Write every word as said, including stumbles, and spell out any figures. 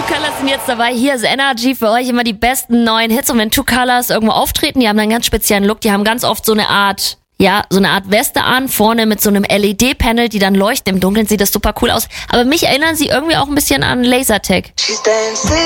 Colors sind jetzt dabei. Hier ist Energy für euch immer die besten neuen Hits. Und wenn True Colors irgendwo auftreten, die haben einen ganz speziellen Look. Die haben ganz oft so eine Art, ja, so eine Art Weste an, vorne mit so einem L E D-Panel, die dann leuchten. Im Dunkeln sieht das super cool aus. Aber mich erinnern sie irgendwie auch ein bisschen an Lasertag.